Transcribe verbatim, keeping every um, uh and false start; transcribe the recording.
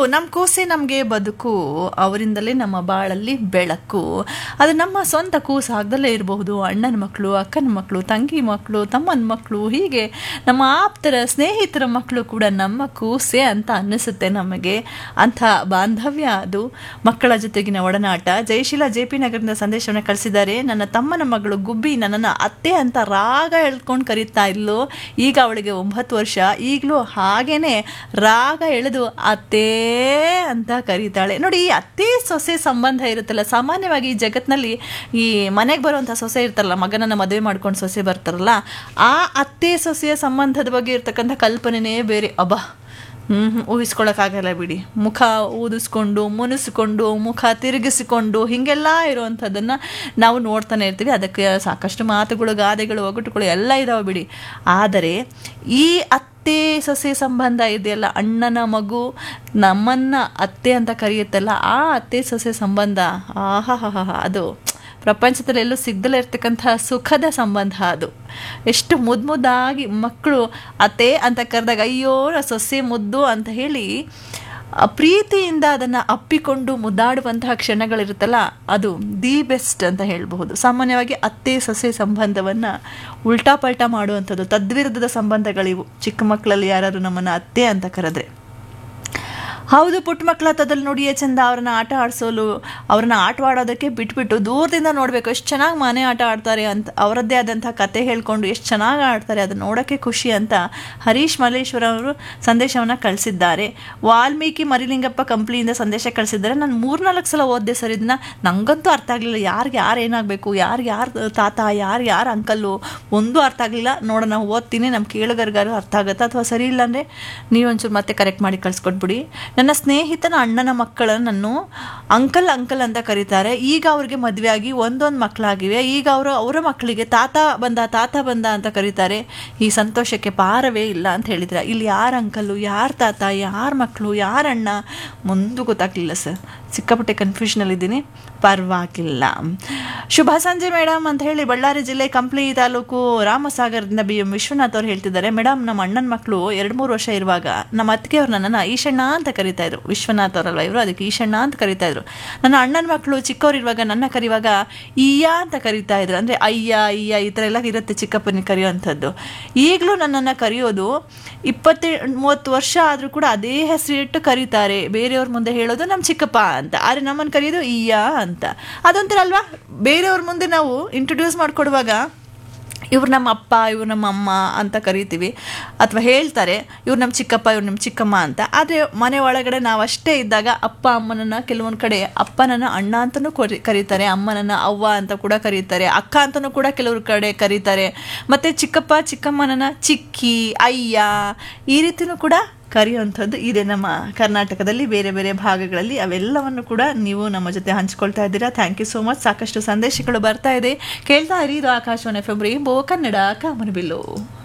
ನಮ್ಮ ಕೂಸೆ ನಮಗೆ ಬದುಕು, ಅವರಿಂದಲೇ ನಮ್ಮ ಬಾಳಲ್ಲಿ ಬೆಳಕು. ಅದು ನಮ್ಮ ಸ್ವಂತ ಕೂಸು ಆಗದಲ್ಲೇ ಇರಬಹುದು, ಅಣ್ಣನ ಮಕ್ಕಳು, ಅಕ್ಕನ ಮಕ್ಕಳು, ತಂಗಿ ಮಕ್ಕಳು, ತಮ್ಮನ ಮಕ್ಕಳು, ಹೀಗೆ ನಮ್ಮ ಆಪ್ತರ ಸ್ನೇಹಿತರ ಮಕ್ಕಳು ಕೂಡ ನಮ್ಮ ಕೂಸೆ ಅಂತ ಅನ್ನಿಸುತ್ತೆ ನಮಗೆ. ಅಂಥ ಬಾಂಧವ್ಯ ಅದು, ಮಕ್ಕಳ ಜೊತೆಗಿನ ಒಡನಾಟ. ಜಯಶೀಲ ಜೆ ಪಿ ನಗರದ ಸಂದೇಶವನ್ನು ಕಳಿಸಿದ್ದಾರೆ. ನನ್ನ ತಮ್ಮನ ಮಗಳು ಗುಬ್ಬಿ ನನ್ನನ್ನು ಅತ್ತೆ ಅಂತ ರಾಗ ಎಳ್ಕೊಂಡು ಕರೀತಾ ಇದ್ಲು. ಈಗ ಅವಳಿಗೆ ಒಂಬತ್ತು ವರ್ಷ. ಈಗಲೂ ಹಾಗೇನೆ ರಾಗ ಎಳೆದು ಅತ್ತೆ ಅಂತ ಕರೀತಾಳೆ. ನೋಡಿ, ಈ ಅತ್ತೆ ಸೊಸೆ ಸಂಬಂಧ ಇರುತ್ತಲ್ಲ, ಸಾಮಾನ್ಯವಾಗಿ ಈ ಜಗತ್ತಿನಲ್ಲಿ ಈ ಮನೆಗೆ ಬರುವಂಥ ಸೊಸೆ ಇರ್ತಾರಲ್ಲ, ಮಗನನ್ನು ಮದುವೆ ಮಾಡ್ಕೊಂಡು ಸೊಸೆ ಬರ್ತಾರಲ್ಲ, ಆ ಅತ್ತೆ ಸೊಸೆಯ ಸಂಬಂಧದ ಬಗ್ಗೆ ಇರ್ತಕ್ಕಂಥ ಕಲ್ಪನೆನೇ ಬೇರೆ. ಅಬ್ಬಾ, ಹ್ಞೂ ಹ್ಞೂ ಊಹಿಸ್ಕೊಳಕ್ಕಾಗಲ್ಲ ಬಿಡಿ. ಮುಖ ಊದಿಸ್ಕೊಂಡು, ಮುನಿಸ್ಕೊಂಡು, ಮುಖ ತಿರುಗಿಸಿಕೊಂಡು ಹೀಗೆಲ್ಲ ಇರುವಂಥದ್ದನ್ನು ನಾವು ನೋಡ್ತಾನೆ ಇರ್ತೀವಿ. ಅದಕ್ಕೆ ಸಾಕಷ್ಟು ಮಾತುಗಳು, ಗಾದೆಗಳು, ಒಗಟುಗಳು ಎಲ್ಲ ಇದಾವೆ ಬಿಡಿ. ಆದರೆ ಈ ಅತ್ತೆ ಸೊಸೆ ಸಂಬಂಧ ಇದೆಯಲ್ಲ, ಅಣ್ಣನ ಮಗು ನಮ್ಮನ್ನು ಅತ್ತೆ ಅಂತ ಕರೆಯುತ್ತಲ್ಲ, ಆ ಅತ್ತೆ ಸೊಸೆ ಸಂಬಂಧ ಆಹಾ ಹಾ ಹಾ ಅದು ಪ್ರಪಂಚದಲ್ಲಿ ಎಲ್ಲೂ ಸಿಗ್ದಲೇ ಇರ್ತಕ್ಕಂಥ ಸುಖದ ಸಂಬಂಧ. ಅದು ಎಷ್ಟು ಮುದ್ದು ಮುದ್ದಾಗಿ ಮಕ್ಕಳು ಅತ್ತೆ ಅಂತ ಕರೆದಾಗ ಅಯ್ಯೋ ಸೊಸೆ ಮುದ್ದು ಅಂತ ಹೇಳಿ ಪ್ರೀತಿಯಿಂದ ಅದನ್ನು ಅಪ್ಪಿಕೊಂಡು ಮುದ್ದಾಡುವಂತಹ ಕ್ಷಣಗಳಿರುತ್ತಲ್ಲ, ಅದು ದಿ ಬೆಸ್ಟ್ ಅಂತ ಹೇಳಬಹುದು. ಸಾಮಾನ್ಯವಾಗಿ ಅತ್ತೆ ಸೊಸೆ ಸಂಬಂಧವನ್ನು ಉಲ್ಟಾ ಪಲ್ಟಾ ಮಾಡುವಂಥದ್ದು, ತದ್ವಿರುದ್ಧದ ಸಂಬಂಧಗಳಿವು. ಚಿಕ್ಕ ಮಕ್ಕಳಲ್ಲಿ ಯಾರು ನಮ್ಮನ್ನು ಅತ್ತೆ ಅಂತ ಕರೆದ್ರೆ, ಹೌದು ಪುಟ್ಟ ಮಕ್ಕಳ ಹತ್ತದಲ್ಲಿ ನೋಡಿಯೇ ಚಂದ, ಅವ್ರನ್ನ ಆಟ ಆಡಿಸೋಲು, ಅವ್ರನ್ನ ಆಟವಾಡೋದಕ್ಕೆ ಬಿಟ್ಬಿಟ್ಟು ದೂರದಿಂದ ನೋಡಬೇಕು, ಎಷ್ಟು ಚೆನ್ನಾಗಿ ಮನೆ ಆಟ ಆಡ್ತಾರೆ ಅಂತ ಅವರದ್ದೇ ಆದಂಥ ಕತೆ ಹೇಳ್ಕೊಂಡು ಎಷ್ಟು ಚೆನ್ನಾಗಿ ಆಡ್ತಾರೆ, ಅದನ್ನು ನೋಡೋಕ್ಕೆ ಖುಷಿ ಅಂತ ಹರೀಶ್ ಮಲ್ಲೇಶ್ವರ ಅವರು ಸಂದೇಶವನ್ನು ಕಳಿಸಿದ್ದಾರೆ. ವಾಲ್ಮೀಕಿ ಮರಿಲಿಂಗಪ್ಪ ಕಂಪ್ನಿಯಿಂದ ಸಂದೇಶ ಕಳಿಸಿದ್ದಾರೆ. ನಾನು ಮೂರ್ನಾಲ್ಕು ಸಲ ಓದಿದೆ ಸರ್ ಇದನ್ನ, ನನಗಂತೂ ಅರ್ಥ ಆಗಲಿಲ್ಲ. ಯಾರಿಗೆ ಯಾರು ಏನಾಗಬೇಕು, ಯಾರಿಗೆ ಯಾರು ತಾತ, ಯಾರು ಯಾರು ಅಂಕಲ್ಲು, ಒಂದೂ ಅರ್ಥ ಆಗಲಿಲ್ಲ. ನೋಡೋಣ, ಓದ್ತೀನಿ, ನಮ್ಮ ಕೇಳುಗರಿಗಾರು ಅರ್ಥ ಆಗುತ್ತಾ ಅಥವಾ ಸರಿ ಇಲ್ಲ ಅಂದರೆ ನೀವೊಂಚೂರು ಮತ್ತೆ ಕರೆಕ್ಟ್ ಮಾಡಿ ಕಳಿಸ್ಕೊಟ್ಬಿಡಿ. ನನ್ನ ಸ್ನೇಹಿತನ ಅಣ್ಣನ ಮಕ್ಕಳನ್ನು ಅಂಕಲ್ ಅಂಕಲ್ ಅಂತ ಕರೀತಾರೆ. ಈಗ ಅವ್ರಿಗೆ ಮದುವೆ ಆಗಿ ಒಂದೊಂದು ಮಕ್ಕಳಾಗಿವೆ. ಈಗ ಅವರು ಅವರ ಮಕ್ಕಳಿಗೆ ತಾತ ಬಂದ ತಾತ ಬಂದ ಅಂತ ಕರೀತಾರೆ. ಈ ಸಂತೋಷಕ್ಕೆ ಪಾರವೇ ಇಲ್ಲ ಅಂತ ಹೇಳಿದ್ರೆ, ಇಲ್ಲಿ ಯಾರು ಅಂಕಲ್ಲು, ಯಾರು ತಾತ, ಯಾರು ಮಕ್ಕಳು, ಯಾರು ಅಣ್ಣ ಮುಂದೆ ಗೊತ್ತಾಗಲಿಲ್ಲ ಸರ್. ಸಿಕ್ಕಾಪಟ್ಟೆ ಕನ್ಫ್ಯೂಷನಲ್ಲಿದ್ದೀನಿ, ಪರವಾಗಿಲ್ಲ. ಶುಭ ಸಂಜೆ ಮೇಡಮ್ ಅಂತ ಹೇಳಿ ಬಳ್ಳಾರಿ ಜಿಲ್ಲೆ ಕಂಪ್ಲಿ ತಾಲೂಕು ರಾಮಸಾಗರದಿಂದ ಬಿ ಎಂ ವಿಶ್ವನಾಥ್ ಅವ್ರು ಹೇಳ್ತಿದ್ದಾರೆ. ಮೇಡಮ್, ನಮ್ಮ ಅಣ್ಣನ ಮಕ್ಕಳು ಎರಡು ಮೂರು ವರ್ಷ ಇರುವಾಗ ನಮ್ಮ ಅತ್ತಿಗೆ ಅವ್ರು ನನ್ನನ್ನು ಈಶಣ್ಣ ಅಂತ ಕರೀತಾ ಇದ್ರು. ವಿಶ್ವನಾಥ್ ಅವರಲ್ಲ ಇವರು, ಅದಕ್ಕೆ ಈಶಣ್ಣ ಅಂತ ಕರೀತಾ ಇದ್ರು. ನನ್ನ ಅಣ್ಣನ ಮಕ್ಕಳು ಚಿಕ್ಕವರಿರುವಾಗ ನನ್ನ ಕರೆಯುವಾಗ ಈಯ ಅಂತ ಕರೀತಾ ಇದ್ರು. ಅಂದರೆ ಅಯ್ಯ ಅಯ್ಯ ಈ ಥರ ಎಲ್ಲ ಇರುತ್ತೆ ಚಿಕ್ಕಪ್ಪನ ಕರೆಯುವಂಥದ್ದು. ಈಗಲೂ ನನ್ನನ್ನು ಕರೆಯೋದು ಇಪ್ಪತ್ತೇ ಮೂವತ್ತು ವರ್ಷ ಆದರೂ ಕೂಡ ಅದೇ ಹೆಸರಿಟ್ಟು ಕರೀತಾರೆ. ಬೇರೆಯವ್ರ ಮುಂದೆ ಹೇಳೋದು ನಮ್ಮ ಚಿಕ್ಕಪ್ಪ ಅಂತ, ಆದರೆ ನಮ್ಮನ್ನು ಕರೆಯೋದು ಈಯ ಅಂತ. ಅದೊಂಥರ ಅಲ್ವಾ, ಬೇರೆಯವ್ರ ಮುಂದೆ ನಾವು ಇಂಟ್ರೊಡ್ಯೂಸ್ ಮಾಡಿಕೊಡುವಾಗ ಇವ್ರು ನಮ್ಮ ಅಪ್ಪ, ಇವ್ರು ನಮ್ಮ ಅಮ್ಮ ಅಂತ ಕರಿತೀವಿ, ಅಥವಾ ಹೇಳ್ತಾರೆ ಇವ್ರು ನಮ್ಮ ಚಿಕ್ಕಪ್ಪ, ಇವ್ರು ನಮ್ಮ ಚಿಕ್ಕಮ್ಮ ಅಂತ. ಆದರೆ ಮನೆ ಒಳಗಡೆ ನಾವು ಅಷ್ಟೇ ಇದ್ದಾಗ ಅಪ್ಪ ಅಮ್ಮನನ್ನು ಕೆಲವೊಂದು ಕಡೆ ಅಪ್ಪನನ್ನು ಅಣ್ಣ ಅಂತಲೂ ಕೊರಿ ಕರೀತಾರೆ, ಅಮ್ಮನನ್ನು ಅವ್ವ ಅಂತ ಕೂಡ ಕರೀತಾರೆ, ಅಕ್ಕ ಅಂತಲೂ ಕೂಡ ಕೆಲವ್ರ ಕಡೆ ಕರೀತಾರೆ. ಮತ್ತು ಚಿಕ್ಕಪ್ಪ ಚಿಕ್ಕಮ್ಮನನ್ನು ಚಿಕ್ಕಿ, ಅಯ್ಯ ಈ ರೀತಿಯೂ ಕೂಡ ಕರೆಯುವಂಥದ್ದು ಇದೆ ನಮ್ಮ ಕರ್ನಾಟಕದಲ್ಲಿ ಬೇರೆ ಬೇರೆ ಭಾಗಗಳಲ್ಲಿ. ಅವೆಲ್ಲವನ್ನು ಕೂಡ ನೀವು ನಮ್ಮ ಜೊತೆ ಹಂಚ್ಕೊಳ್ತಾ ಇದ್ದೀರಾ. Thank you so much. ಸಾಕಷ್ಟು ಸಂದೇಶಗಳು ಬರ್ತಾ ಇದೆ. ಕೇಳ್ತಾ ಇರಿ, ಇದು Akashvani F M rainbow Kannada ಕಾಮನಬಿಲ್ಲು.